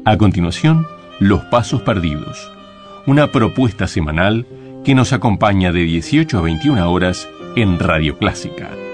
A continuación, Los Pasos Perdidos, una propuesta semanal que nos acompaña de 18 a 21 horas en Radio Clásica.